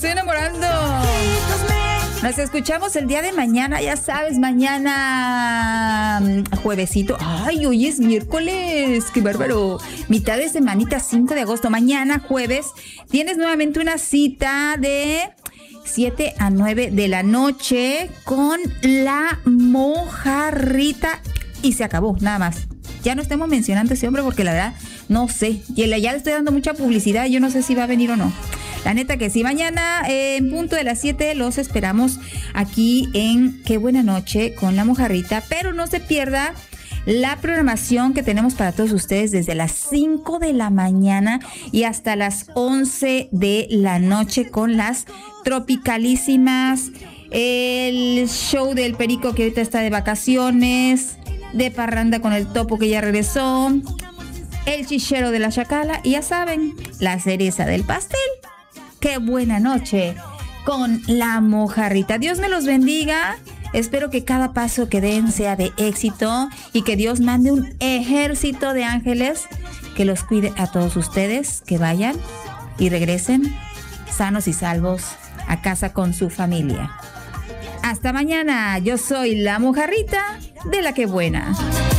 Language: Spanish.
Estoy enamorando. Nos escuchamos el día de mañana, ya sabes, mañana juevesito. Ay, hoy es miércoles, qué bárbaro. Mitad de semanita, 5 de agosto. Mañana, jueves, tienes nuevamente una cita de 7 a 9 de la noche con la mojarrita. Y se acabó, nada más. Ya no estemos mencionando a ese hombre porque la verdad no sé. Y ya le estoy dando mucha publicidad, yo no sé si va a venir o no. La neta que sí, mañana en punto de las 7 los esperamos aquí en Qué Buena Noche con la mojarrita, pero no se pierda la programación que tenemos para todos ustedes desde las 5 de la mañana y hasta las 11 de la noche con las tropicalísimas, el show del Perico que ahorita está de vacaciones, de parranda con el Topo que ya regresó, el chichero de la Chacala y ya saben, la cereza del pastel. Qué buena noche con la mojarrita. Dios me los bendiga. Espero que cada paso que den sea de éxito y que Dios mande un ejército de ángeles que los cuide a todos ustedes, que vayan y regresen sanos y salvos a casa con su familia. Hasta mañana. Yo soy la mojarrita de la Qué Buena.